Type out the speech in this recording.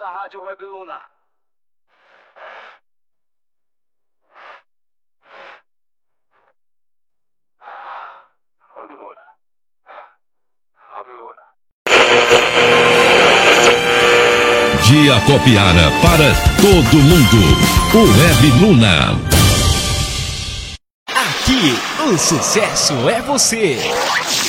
nossa rádio Web Luna. De Acopiara para todo mundo, o Web Luna. Aqui, o sucesso é você.